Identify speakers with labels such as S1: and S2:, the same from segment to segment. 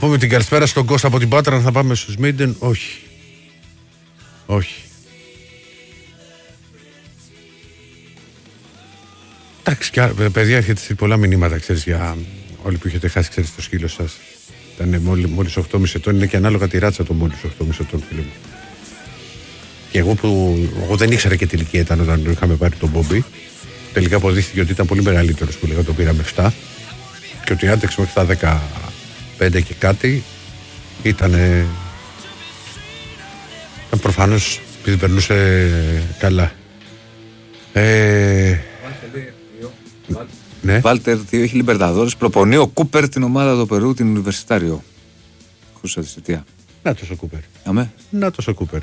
S1: πούμε την καλησπέρα στον Κώστα από την Πάτρα, θα πάμε στους Μίντεν. Όχι. Όχι. Εντάξει, παιδιά, έχετε πολλά μηνύματα, ξέρεις, για όλοι που έχετε χάσει, ξέρεις, το σκύλο σας. Ήταν μόλις 8,5 ετών, είναι και ανάλογα τη ράτσα των μόλις 8,5 ετών, φίλε μου. Και εγώ δεν ήξερα και τι ηλικία ήταν όταν είχαμε πάρει τον Μπόμπι. Τελικά αποδείχθηκε ότι ήταν πολύ μεγαλύτερος που λέγα, το πήραμε 7. Και ότι άντεξε μέχρι τα 15 και κάτι ήταν προφανώς επειδή περνούσε καλά. Ναι.
S2: Βάλτερ 2 έχει Λιμπερταδόρες. Προπονεί ο Κούπερ την ομάδα του Περού, την Ινιβερσιτάριο. Χωρίς αδιστητία.
S1: Να τόσο Κούπερ.
S2: Αμέ.
S1: Να τόσο Κούπερ.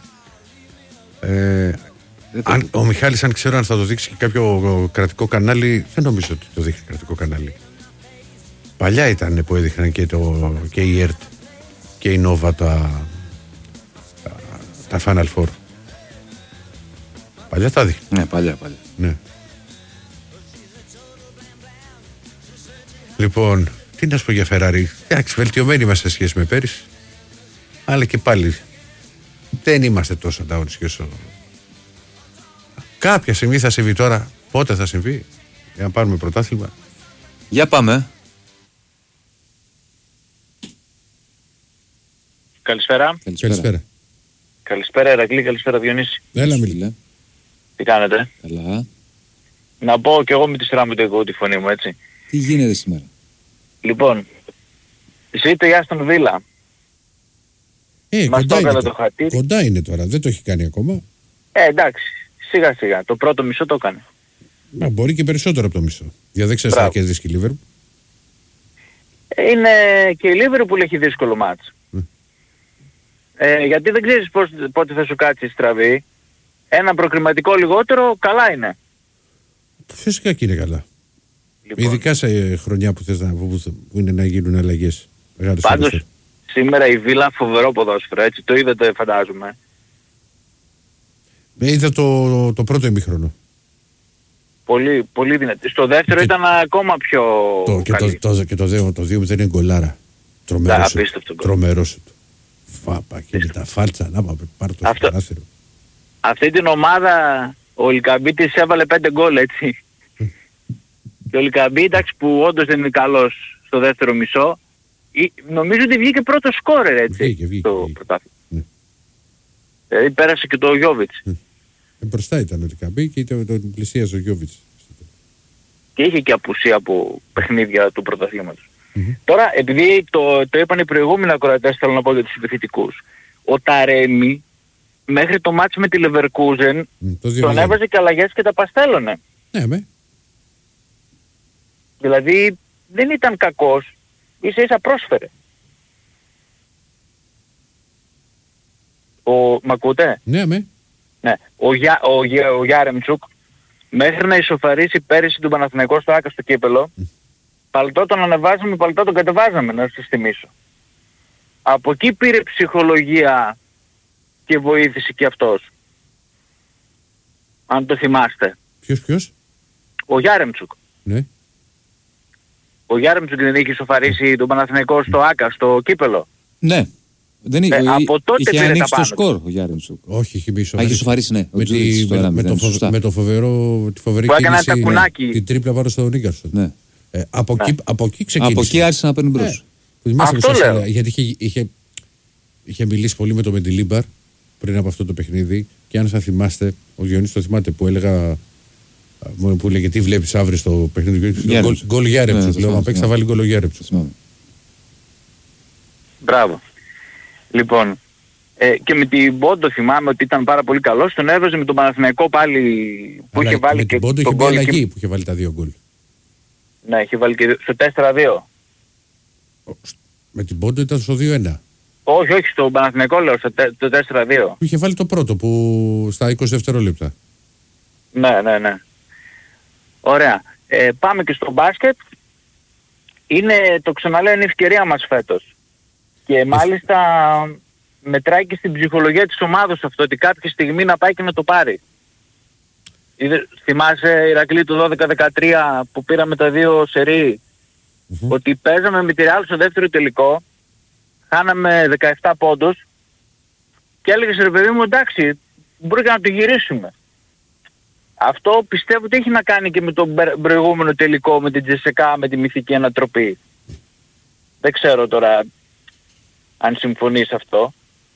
S1: Ο Μιχάλης, αν ξέρω αν θα το δείξει και κάποιο κρατικό κανάλι, δεν νομίζω ότι το δείχνει κρατικό κανάλι. Παλιά ήταν που έδειχναν και η ΕΡΤ και η Νόβα τα Final Four. Παλιά τα δείχνει.
S2: Ναι, παλιά.
S1: Ναι. Λοιπόν, τι να σου πω για Ferrari. Εντάξει, βελτιωμένοι είμαστε σε σχέση με πέρυσι. Αλλά και πάλι δεν είμαστε τόσο ανταγωνιστικοί όσο. Κάποια στιγμή θα συμβεί τώρα. Πότε θα συμβεί, για να πάρουμε πρωτάθλημα.
S2: Για πάμε.
S3: Καλησπέρα. Καλησπέρα Ηρακλή, καλησπέρα Διονύση.
S1: Έλα μιλά.
S3: Τι κάνετε?
S2: Καλά.
S3: Να πω και εγώ με τη σειρά μου τη φωνή μου, έτσι.
S2: Τι γίνεται σήμερα?
S3: Λοιπόν, ζήτω η Άστον Βίλα. Μας το έκανε το χατήρι.
S1: Κοντά είναι τώρα, δεν το έχει κάνει ακόμα.
S3: Εντάξει, σιγά σιγά. Το πρώτο μισό το έκανε.
S1: Μα μπορεί και περισσότερο από το μισό. Για δεν ξέρεις να κερδίσει και η Λίβερπουλ.
S3: Είναι και η Λίβερπουλ έχει δύσκολο μάτς. Γιατί δεν ξέρεις πότε θα σου κάτσει στραβή. Ένα προκριματικό λιγότερο καλά είναι.
S1: Φυσικά και είναι καλά. Λοιπόν. Ειδικά σε χρονιά που θες που είναι να γίνουν αλλαγές.
S3: Πάντως σήμερα η Βίλα φοβερό ποδόσφαιρο, έτσι. Το είδατε φαντάζομαι.
S1: Είδα το πρώτο ημίχρονο.
S3: Πολύ, πολύ δυνατή. Στο δεύτερο ήταν ακόμα πιο καλή.
S1: Και το 2 δεν είναι γκολάρα. Τρομερός. Φάπα και με τα φάλτσα. Να πάμε πάρω το παράθυρο.
S3: Αυτή την ομάδα ο Λικαμπίτης έβαλε 5 γκολ, έτσι. Και ο Λικαμπίτης που όντως δεν είναι καλός στο δεύτερο μισό, νομίζω ότι βγήκε πρώτο σκόρερ, έτσι,
S1: βγήκε,
S3: στο πρωτάθλημα. Ναι. Δηλαδή πέρασε και το Γιόβιτς.
S1: Μπροστά ήταν ο Λικαμπίτης και τον πλησίασε ο Γιόβιτς.
S3: Και είχε και απουσία από παιχνίδια του πρωταθλήματος. Τώρα, επειδή το είπαν οι προηγούμενοι ακροατές, θέλω να πω για τους επιθετικούς. Ο Ταρέμι μέχρι το μάτς με τη Λεβερκούζεν τον έβαζε και αλλαγές και τα παστέλωνε.
S1: Ναι,
S3: Δηλαδή δεν ήταν κακός, ίσα πρόσφερε. Μ' ακούτε?
S1: Ναι.
S3: Ναι. Ο Γιάρεμτσουκ μέχρι να ισοφαρίσει πέρυσι τον Παναθηναϊκό στο Άκα στο κύπελο, παλτό τον ανεβάζαμε, παλτό τον κατεβάζαμε, να σας θυμίσω. Από εκεί πήρε ψυχολογία και βοήθησε και αυτός. Αν το θυμάστε.
S1: Ποιος? Ο
S3: Γιάρεμτσουκ.
S1: Ναι.
S3: Ο Γιάρεμτσουκ δεν είχε ισοφαρίσει τον Παναθηναϊκό στο Άκα, στο κύπελο.
S2: Ναι.
S3: Από τότε
S2: είχε
S3: πήρε
S2: ανοίξει
S3: τα πάνω.
S2: το σκορ ο Γιάρεμτσουκ.
S1: Όχι, είχε μπει
S2: ισοφαρίσει, ναι.
S1: Με το φοβερή
S3: που έκανε
S1: κίνηση,
S3: τακουνάκι.
S1: την τρίπλα πάνω στο Νίκαρσον.
S2: Ναι.
S1: Από εκεί ξεκίνησε.
S2: Από εκεί άρχισε να παίρνει μπρος.
S3: Αυτό λέω.
S1: Γιατί είχε μιλήσει πολύ με τον Μεντιλίμπαρ πριν από αυτό το παιχνίδι και αν θα θυμάστε, ο Διονύσης το θυμάται που έλεγα, που έλεγε τι βλέπεις αύριο στο παιχνίδι, γκολ Γιάρεμτσουκ. Λέω να παίξει θα βάλει γκολ ο Γιάρεμτσουκ.
S3: Μπράβο. Λοιπόν, και με την Πόντο θυμάμαι ότι ήταν πάρα πολύ καλός, τον έβαζε με τον Παναθηναϊκό πάλι που είχε βάλει και
S1: τον Πόντο είχε βγει αλλαγή που είχε βάλει τα 2 γκολ.
S3: Ναι, είχε βάλει και στο 4-2.
S1: Με την Πόντο ήταν στο 2-1.
S3: Όχι, στο Παναθηναϊκό λέω, στο 4-2.
S1: Που είχε βάλει το πρώτο που στα 20 δευτερόλεπτα.
S3: Ναι. Ωραία. Πάμε και στο μπάσκετ. Το ξαναλέω, είναι η ευκαιρία μας φέτος. Και μάλιστα μετράει και στην ψυχολογία της ομάδας αυτό, ότι κάποια στιγμή να πάει και να το πάρει. Θυμάσαι Ηρακλή του 12-13 που πήραμε τα 2 σερί, ότι παίζαμε με τη Ρεάλ στο δεύτερο τελικό χάναμε 17 πόντους και έλεγες ρε παιδί μου εντάξει, μπορεί και να το γυρίσουμε. Αυτό πιστεύω ότι έχει να κάνει και με τον προηγούμενο τελικό με την Τζεσεκά, με τη μυθική ανατροπή. Δεν ξέρω τώρα αν συμφωνείς αυτό.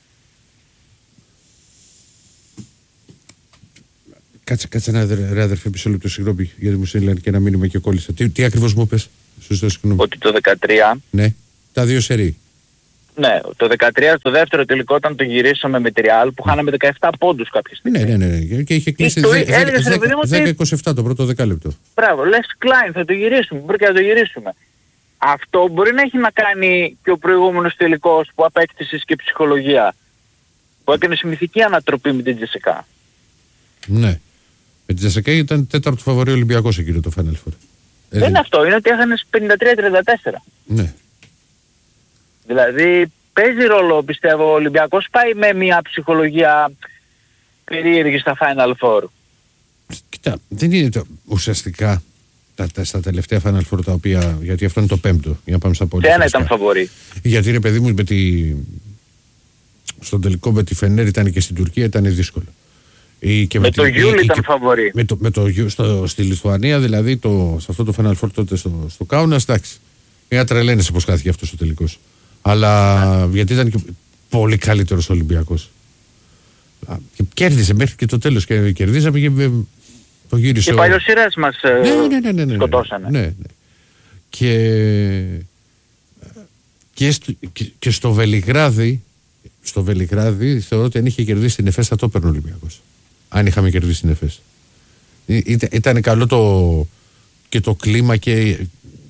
S1: Κάτσε ένα ρε αδερφέ πίσω λεπτό, συγγνώμη, γιατί μου στείλαν και ένα μήνυμα και κόλλησα. Τι ακριβώς μου πες? Σωστό, συγγνώμη.
S3: Ότι το 13...
S1: Ναι, τα δύο σερί.
S3: Ναι, το 13 στο δεύτερο τελικό όταν το γυρίσαμε με τη Real που χάναμε 17 πόντους κάποια στιγμή.
S1: Ναι. Και είχε κλείσει 10-27 το πρώτο δεκάλεπτο.
S3: Μπράβο, λες Klein, θα το γυρίσουμε, μπορεί και να το γυρίσουμε. Αυτό μπορεί να έχει να κάνει και ο προηγούμενος τελικός που απέκτησες και ψυχολογία. Που έκανες μυθική ανατροπή με την Τζεσεκά.
S1: Ναι. Με την Τζεσεκά ήταν τέταρτο φαβορί Ολυμπιακός εκείνο το Final Four.
S3: Δεν είναι αυτό, είναι ότι έχανες 53-34.
S1: Ναι.
S3: Δηλαδή παίζει ρόλο πιστεύω ο Ολυμπιακός πάει με μια ψυχολογία περίεργη στα Final Four.
S1: Κοίτα, δεν είναι ουσιαστικά στα τελευταία Final Four τα οποία, γιατί αυτό είναι το πέμπτο, για να πάμε στα πολύ.
S3: Ένα ήταν φαβορί. Γιατί
S1: ρε παιδί μου στον τελικό με τη Φενέρ ήταν και στην Τουρκία ήταν δύσκολο.
S3: Με το Γιούλ ήταν φαβορί.
S1: Στη Λιθουανία δηλαδή σε αυτό το Final Four τότε στο Κάουνας, εντάξει. Μια τρελαίνεσαι πως χάθηκε αυτός ο τελικός. Αλλά γιατί ήταν και πολύ καλύτερος ο Ολυμπιακός. Και κέρδισε μέχρι και το τέλος και κερδίσαμε και το γύρισε.
S3: Οι παλιοσύρες μας σκοτώσανε.
S1: Ναι. Και στο Βελιγράδι θεωρώ ότι αν είχε κερδίσει την ΕΦΕΣ θα το έπαιρνε ο Ολυμπιακός. Αν είχαμε κερδίσει την ΕΦΕΣ. Ήταν καλό και το κλίμα και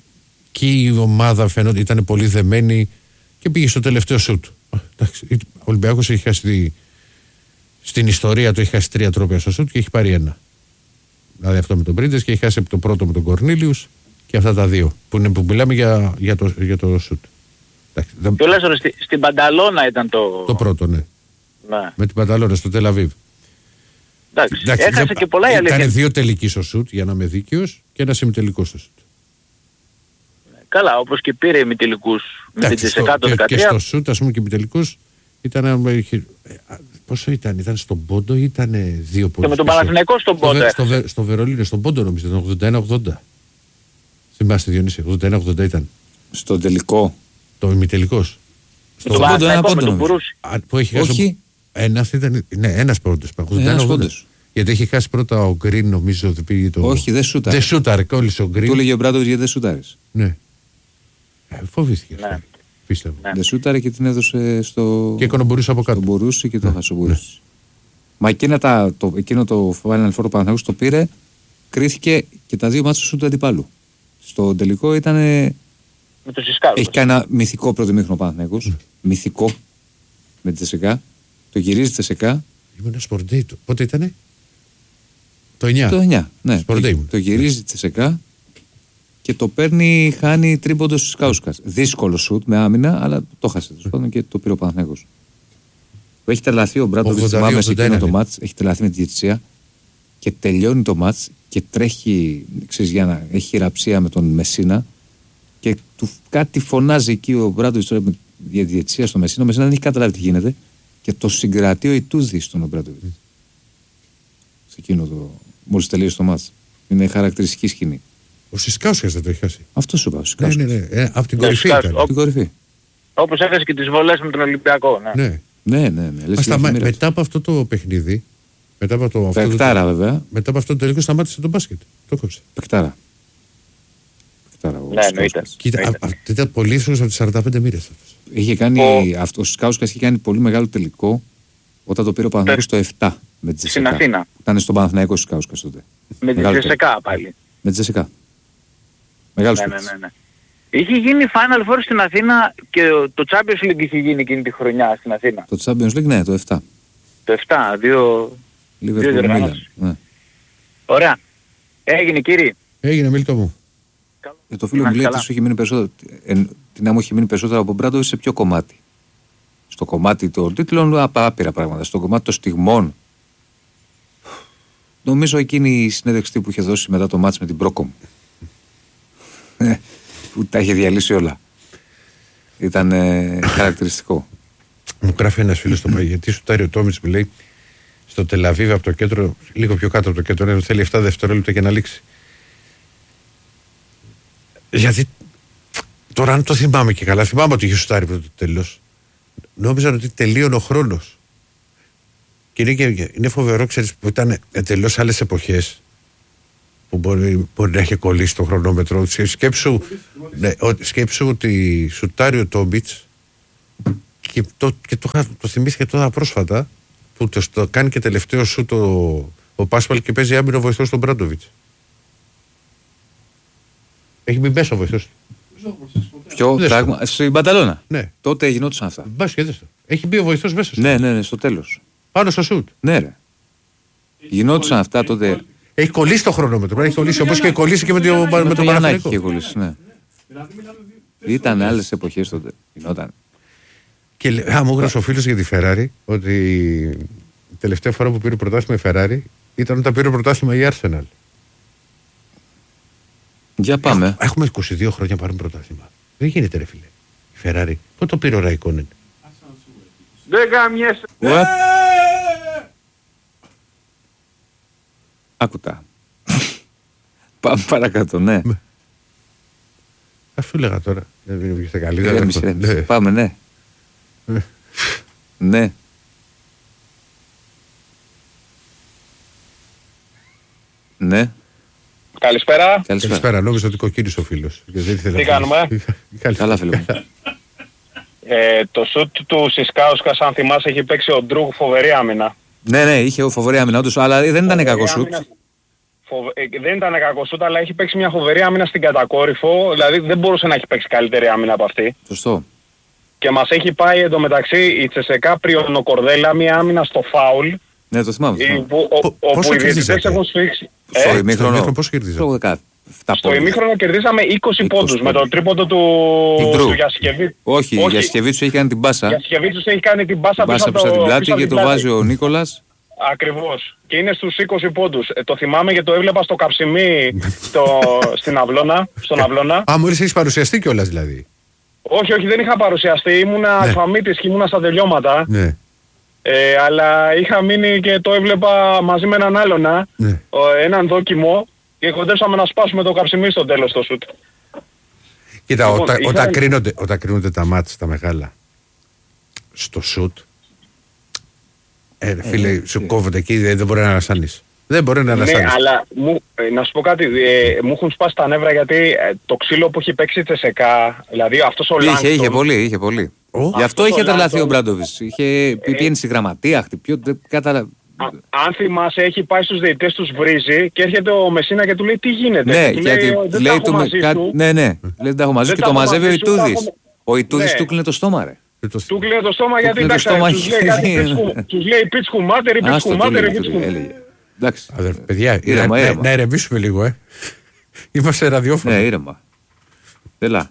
S1: η ομάδα φαίνονταν ήταν πολύ δεμένη και πήγε στο τελευταίο σουτ. Ο Ολυμπιακός έχει χάσει στην ιστορία του έχει χάσει 3 τρόπια στο σουτ και έχει πάρει 1. Δηλαδή αυτό με τον Πρίντες και έχει χάσει το πρώτο με τον Κορνίλιους και αυτά τα 2 που μιλάμε για το σουτ.
S3: Και όλα στην Πανταλώνα ήταν το
S1: πρώτο, ναι. Με την Πανταλώνα στο Τελαβίβ.
S3: Εντάξει, έχασε και πολλά η αλήθεια.
S1: Ήταν 2 τελικοί στο σουτ για να είμαι δίκαιος και ένα ημιτελικό στο σουτ.
S3: Καλά, όπως και πήρε ημιτελικούς με την Τζεσεκά το 13.
S1: Και στο σουτ, ας πούμε, και ημιτελικούς ήταν. Πόσο ήταν στον Πόντο ή ήταν 2 πόντους?
S3: Και με τον Παναθηναϊκό στον Πόντο.
S1: Στο Βερολίνο, στον Πόντο νομίζω ήταν 81-80. Θυμάστε Διονύση, 81-80 ήταν.
S2: Στον τελικό.
S1: Το ημιτελικός.
S3: Στον Παναθηναϊκό με τον Μπουρούση.
S1: Που έχει χάσει. Ένας ήταν. Ναι, ένας πόντος. 81-80. Γιατί έχει χάσει πρώτα ο Γκριν, νομίζω ότι πήγε το.
S2: Όχι, δεν σούταρε.
S1: Δεν σούταρε, κόλλησε ο Γκριν.
S2: Του έλεγε ο Μπράντοβιτς γιατί δεν σούταρες.
S1: Ναι. Φοβήθηκε.
S3: Ναι.
S1: Πίστευω.
S2: Ναι. Δεν σούταρε και την έδωσε στο.
S1: Και έκανε Μπορούση από κάτω.
S2: Τον Μπορούση και τον Χασομπορούση. Μα εκείνο το Final Four Παναθηναϊκός το πήρε, κρίθηκε και τα 2 μάτια στο σούτ του αντιπάλου. Στο τελικό ήταν.
S3: Με το Σισκάρου.
S2: Έχει κάνει ένα μυθικό πρώτο ημίχρονο Παναθηναϊκός. Μυθικό. Με τη Τζεσεκά. Το γυρίζει τη Τζεσεκά.
S1: Ήμουν σπορντέι. Πότε ήτανε? Το 9.
S2: Το 9, ναι. Το γυρίζει τη ΣΕΚΑ και το παίρνει, χάνει τρίποντο στους Κάουσκας. Δύσκολο σουτ με άμυνα, αλλά το χάσε και το πήρε ο Παναθηναϊκός. Έχει τρελαθεί ο Μπράντοβιτς, θυμάμαι σε εκείνο το μάτς, έχει τρελαθεί με τη διαιτησία και τελειώνει το μάτς και τρέχει, ξέρεις, για να έχει χειραψία με τον Μεσίνα και του κάτι φωνάζει εκεί ο Μπράντοβιτς με τη διαιτησία στο Μεσίνα. Ο Μεσίνα δεν έχει καταλάβει τι γίνεται και το συγκρατεί ο Ιτούδης στον Μπράντοβιτς. Σε εκείνο το. Μόλις τελείωσε το μάτς. Είναι χαρακτηριστική σκηνή.
S1: Ο Σισκάουσkas δεν το έχει χάσει.
S2: Αυτό σου είπα. Ο Σισκάουσkas.
S1: Ναι. Από την κορυφή ήταν.
S2: Από την κορυφή.
S3: Όπως έχασε και τις βολές με τον Ολυμπιακό.
S2: Ναι.
S1: Μετά από αυτό το παιχνίδι.
S2: Πεκτάρα βέβαια.
S1: Μετά από αυτό το τελικό σταμάτησε το μπάσκετ. Το κόψε.
S2: Πεκτάρα.
S3: Ναι, εννοείται.
S1: Κοίτα, ήταν πολύ ίσως από τις 45 μοίρες.
S2: Ο Σισκάουσkas είχε κάνει πολύ μεγάλο τελικό όταν το πήρε ο Παναθηναϊκός το 7.
S3: Στην Αθήνα.
S2: Ήταν στον Παναθηναϊκό Σισκάουσkas τότε.
S3: Με τη Τζεσεκά πάλι.
S2: Με τη Τζεσεκά. Μεγάλος
S3: ναι. Είχε γίνει Final Four στην Αθήνα και το Champions League είχε γίνει εκείνη τη χρονιά στην Αθήνα.
S2: Το Champions League, ναι, το 7.
S3: Το 7, δύο διοργανώσεις.
S2: Ναι.
S3: Ωραία. Έγινε κύριε.
S1: Έγινε Μίλτο μου.
S2: Το φίλο μου λέει ότι σου έχει μείνει περισσότερο. Την άμμο έχει μείνει περισσότερο από Μπράντοβιτς σε ποιο κομμάτι? Στο κομμάτι των τίτλων, άπειρα πράγματα. Στο κομμάτι των στιγμών. Νομίζω εκείνη η συνέντευξη που είχε δώσει μετά το μάτς με την Πρόκομ. Που τα είχε διαλύσει όλα. Ήταν χαρακτηριστικό.
S1: Μου γράφει ένας φίλος στο γιατί σουτάρει ο Τόμιτς, μου λέει, στο Τελαβίβ από το κέντρο, λίγο πιο κάτω από το κέντρο, θέλει 7 δευτερόλεπτα για να λήξει. Γιατί τώρα, αν το θυμάμαι και καλά, θυμάμαι ότι είχε σουτάρει πρώτο το τέλος. Νόμιζαν ότι τελείωνε ο χρόνος. Και είναι φοβερό, ξέρεις, που ήταν εντελώς άλλες εποχές που μπορεί να έχει κολλήσει το χρονόμετρο. Σκέψου ότι σουτάρει ο Τόμπιτς και το θυμήθηκε τώρα πρόσφατα που το κάνει και τελευταίο σουτ ο Πάσπαλ και παίζει άμυνο βοηθός στον Μπράντοβιτς. Έχει μπει μέσα ο βοηθός.
S2: Ποιο πράγμα, στην Μπανταλώνα.
S1: Ναι.
S2: Τότε γινόντουσαν αυτά.
S1: Έχει μπει ο βοηθός μέσα.
S2: Ναι, στο τέλος.
S1: Πάνω στο σουτ.
S2: Ναι, ρε. Γινόντουσαν αυτά τότε.
S1: Έχει κολλήσει το χρονόμετρο. Έχει κολλήσει όπως και κολλήσει και με τον Παναθηναϊκό.
S2: Είχε κολλήσει, ναι. Ήταν άλλες εποχές τότε. Γινόταν.
S1: Και μου έγραψε ο φίλος για τη Φεράρι ότι η τελευταία φορά που πήρε πρωτάθλημα η Φεράρι ήταν όταν πήρε πρωτάθλημα η Arsenal.
S2: Για πάμε.
S1: Έχουμε 22 χρόνια να πάρουμε πρωτάθλημα. Δεν γίνεται, ρε φίλε. Η Φεράρι. Πότε το πήρε ο Ράικονεν?
S3: Δεν γαμιέσαι.
S2: Άκουτα. Πάμε παρακάτω, ναι.
S1: Ας σου λέγα τώρα. Δεν βγήκε καλύτερα.
S2: Πάμε, ναι. Ναι. Ναι.
S3: Καλησπέρα.
S1: Καλησπέρα. Νόμιζα ότι κοκκίνησε ο φίλος.
S3: Τι κάνουμε?
S2: Καλά, φίλε μου.
S3: Το σουτ του Σισκάουσκας, αν θυμάσαι, έχει παίξει ο Ντρούγκ φοβερή άμυνα.
S2: Ναι, είχε φοβερή άμυνα όντως, αλλά δεν ήταν κακό σουτ.
S3: Δεν ήταν κακό σουτ, αλλά έχει παίξει μια φοβερή άμυνα στην κατακόρυφο. Δηλαδή δεν μπορούσε να έχει παίξει καλύτερη άμυνα από αυτή.
S2: Σωστό.
S3: Και μας έχει πάει εντωμεταξύ η Τσεσεκά Πριονοκορδέλα μια άμυνα στο φάουλ.
S2: Ναι, το θυμάμαι.
S3: Όπου οι διαιτητές έχουν σφίξει.
S2: Στο ημίχρονο
S1: πώς κερδίζατε?
S3: Στο ημίχρονο κερδίσαμε 20 πόντους με το τρίποντο του Γιασκεβίτσου.
S2: Όχι, ο Γιασκεβίτσου έχει κάνει την πάσα.
S3: Γιασκεβίτσου έχει κάνει την πάσα
S2: πίσω από την πλάτη και το βάζει ο Νίκολας.
S3: Ακριβώς. Και είναι στους 20 πόντους. Το θυμάμαι γιατί το έβλεπα στο Καψιμί στην Αυλώνα, στον Αυλώνα.
S1: Μόλις έχεις παρουσιαστεί κιόλας δηλαδή?
S3: Όχι, δεν είχα παρουσιαστεί. Ήμουνα αλφαμίτης και ήμουνα στα τελειώματα.
S1: Ναι.
S3: Αλλά είχα μείνει και το έβλεπα μαζί με έναν άλλονα, έναν δόκιμο, και κοντέψαμε να σπάσουμε το Καψιμί στο τέλος το σουτ.
S1: Κοίτα, όταν κρίνονται τα μάτς τα μεγάλα στο σουτ, φίλε, σου κόβονται εκεί, δεν μπορεί να ανασάνεις. Δεν μπορεί να ανασάνεις.
S3: Ναι, αλλά να σου πω κάτι, μου έχουν σπάσει τα νεύρα γιατί το ξύλο που έχει παίξει η Τσεσεκά, δηλαδή αυτός ο Λάγκστον...
S2: Είχε πολύ. Γι' αυτό είχε τρελαθεί ο Μπράντοβιτς. Είχε πήγαινε στη γραμματεία, χτυπιό,
S3: Αν θυμάσαι, έχει πάει στους διαιτητές, τους βρίζει και έρχεται ο Μεσίνα και του λέει τι γίνεται.
S2: Ναι,
S3: γιατί
S2: λέει ναι, λέει δεν τα έχω μαζί και το μαζεύει ο Ιτούδης. Ο Ιτούδης του κλείνει το στόμα, ρε.
S3: Του κλείνει το στόμα γιατί εντάξει, τους λέει πιτς χουμάτερ ή πιτς χουμάτερ.
S2: Εντάξει.
S1: Παιδιά, να ερεμήσουμε λίγο, Είμαστε ραδιόφωνο.
S2: Ναι, ήρεμα. Έλα.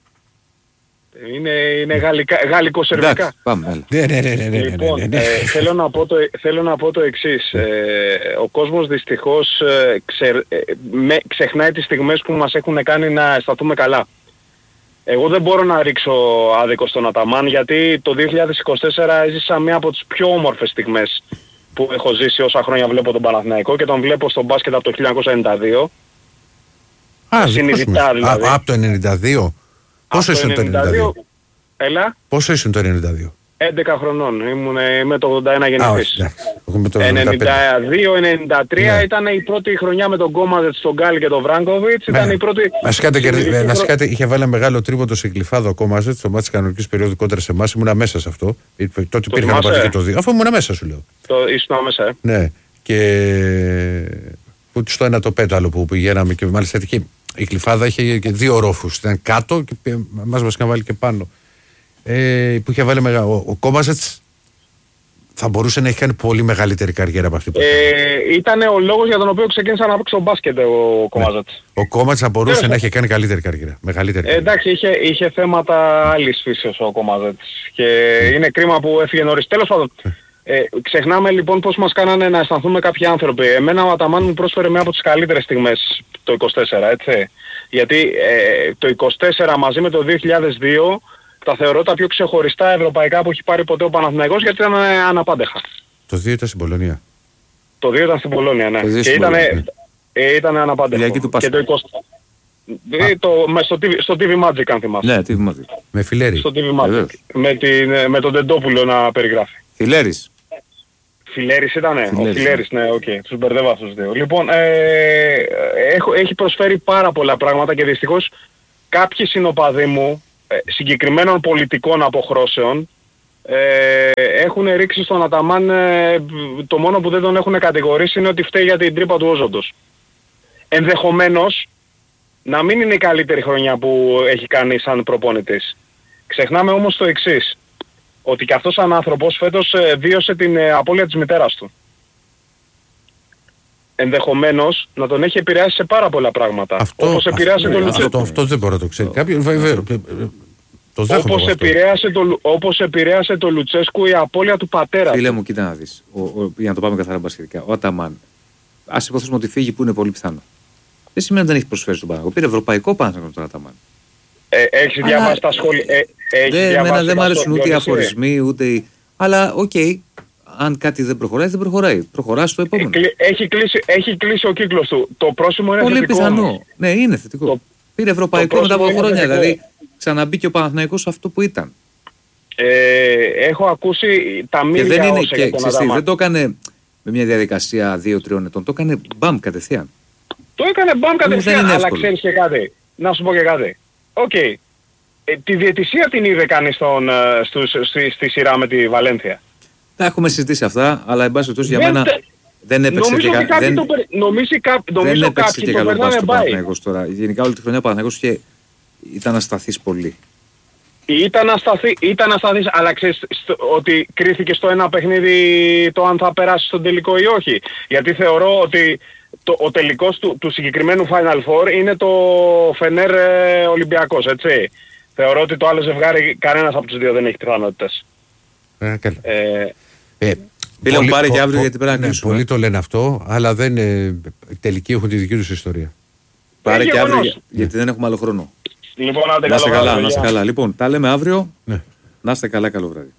S3: Είναι γαλλικό-σερβικά.
S2: Πάμε,
S3: Λοιπόν, θέλω να πω το εξής. Ο κόσμος δυστυχώς ξεχνάει τις στιγμές που μας έχουν κάνει να αισθανθούμε καλά. Εγώ δεν μπορώ να ρίξω άδικο στον Αταμάν γιατί το 2024 έζησα μία από τις πιο όμορφες στιγμές που έχω ζήσει όσα χρόνια βλέπω τον Παναθηναϊκό και τον βλέπω στο μπάσκετ από το 1992. Συνειδητά δηλαδή.
S1: Από το 92. Πόσο ήσουν το 92?
S3: Έλα.
S1: Πόσο ήσουν το 92?
S3: 11 χρονών. Είμαι το 81 γεννηθής. 92-93 ήταν η πρώτη χρονιά με τον Κόμαζετ, στον Γκάλι και τον Βράγκοβιτς. Ήταν η πρώτη...
S1: Να είχε βάλει μεγάλο τρίποντο σε Γλυφάδο ο Κόμαζετ στο μάτι της κανονικής περίοδου κόντρα σε εμάς. Ήμουνα μέσα σε αυτό. Τότε υπήρχε να πάρει και το 2. Αφού ήμουνα μέσα σου λέω.
S3: Ήσουν μέσα,
S1: Ναι. Και στο 1 το πέταλο που πηγαίναμε και μάλιστα η Γλυφάδα είχε και 2 ορόφους. Ήταν κάτω και μας είχαν βάλει και πάνω. Που είχε βάλει ο Κόμαζετς θα μπορούσε να έχει κάνει πολύ μεγαλύτερη καριέρα από αυτή που
S3: ήταν ο λόγος για τον οποίο ξεκίνησα να παίξω μπάσκετ ο Κόμαζετς.
S1: Ο Κόμαζετς θα μπορούσε να έχει κάνει καλύτερη καριέρα.
S3: Εντάξει, είχε θέματα άλλης φύσεως ο Κόμαζετς και είναι κρίμα που έφυγε νωρίς. Τέλος πάντων, ξεχνάμε λοιπόν πώς μας κάνανε να αισθανθούμε κάποιοι άνθρωποι. Εμένα ο Αταμάν μου πρόσφερε μία από τις καλύτερες στιγμές το 24, έτσι. Γιατί το 24 μαζί με το 2002
S4: τα θεωρώ τα πιο ξεχωριστά ευρωπαϊκά που έχει πάρει ποτέ ο Παναθηναϊκός, γιατί ήταν αναπάντεχα.
S1: Το 2 ήταν στην Πολωνία.
S4: Το 2 ήταν στην Πολωνία, ναι.
S2: Το 2
S4: Και
S2: στην Πολωνία,
S4: ήταν αναπάντεχο.
S2: Κυριακή του
S4: Και το 20... στο TV Magic, αν θυμάσαι.
S2: Ναι, TV Magic.
S1: Με Φιλέρη.
S4: Στο TV Magic. Με τον Τεντόπουλο να περιγράφει.
S2: Φιλέρης.
S4: Φιλέρης ήτανε. Ο Φιλέρης, ναι, οκ. Τους μπερδεύω αυτούς τους δύο. Λοιπόν, έχει προσφέρει πάρα πολλά πράγματα και δυστυχώς κάποιοι συνοπαδοί μου, συγκεκριμένων πολιτικών αποχρώσεων, έχουν ρίξει στον Αταμάν, το μόνο που δεν τον έχουν κατηγορήσει είναι ότι φταίει για την τρύπα του όζοντος. Ενδεχομένως να μην είναι η καλύτερη χρονιά που έχει κάνει σαν προπονητής. Ξεχνάμε όμως το εξής, ότι και αυτός σαν άνθρωπος φέτος βίωσε την απώλεια της μητέρας του. Ενδεχομένως να τον έχει επηρεάσει σε πάρα πολλά πράγματα. Όπως επηρεάσε τον Λουτσέσκου.
S1: Αυτό δεν μπορώ να το ξέρει.
S4: Όπως επηρέασε το Λουτσέσκου η απώλεια του πατέρα.
S2: Φίλε μου, κοίτα να δεις. Για να το πάμε καθαρά μπασκετικά. Ο Αταμάν, ας υποθέσουμε ότι φύγει, που είναι πολύ πιθανό. Δεν σημαίνει ότι δεν έχει προσφέρει στον Παναθηναϊκό. Πήρε ευρωπαϊκό Παναθηναϊκό τον Αταμάν.
S4: Έχεις διαβάσει τα σχόλια.
S2: Δεν μ' αρέσουν ούτε οι αφορισμοί, ούτε. Αλλά οκ, αν κάτι δεν προχωράει, δεν προχωράει. Προχωρά στο επόμενο.
S4: Έχει κλείσει ο κύκλος του. Το πρόσημο είναι
S2: πολύ
S4: θετικό.
S2: πιθανό. Ναι, είναι θετικό. Πήρε ευρωπαϊκό μετά από χρόνια. Δηλαδή ξαναμπήκε ο Παναθηναϊκός αυτό που ήταν.
S4: Έχω ακούσει τα μίλια όσα για τον Αταμάν.
S2: Δεν το έκανε με μια διαδικασία 2-3 ετών. Το έκανε μπαμ κατευθείαν.
S4: Το έκανε μπαμ κατευθείαν, αλλά ξέρεις και κάτι. Να σου πω και κάτι. Οκ. Τη διαιτησία την είδε κανείς στη σειρά με τη Βαλένθια.
S2: Τα έχουμε συζητήσει αυτά, αλλά εν πάση περιπτώσει για μένα δεν έπαιξε και καλό.
S4: Νομίζω κάποιοι το περνάνε μπάι.
S2: Γενικά όλη τη χρονιά ο Παναθηναϊκός ήταν ασταθής πολύ.
S4: Ήταν ασταθής, αλλά ξέρεις ότι κρίθηκε στο ένα παιχνίδι το αν θα περάσει στον τελικό ή όχι. Γιατί θεωρώ ότι ο τελικός του συγκεκριμένου Final Four είναι το Φενέρ Ολυμπιακός, έτσι. Θεωρώ ότι το άλλο ζευγάρι κανένας από τους δύο δεν έχει πιθανότητες.
S2: Φίλε μου, πάρε και αύριο γιατί πρέπει να κλείσουμε.
S1: Πολλοί το λένε αυτό, αλλά δεν τελικοί έχουν τη δική τους ιστορία.
S2: Πάρε και αύριο γιατί δεν έχουμε άλλο χρόνο.
S4: Λοιπόν,
S2: να είστε καλά. Λοιπόν, τα λέμε αύριο. Να είστε καλά, καλό βράδυ.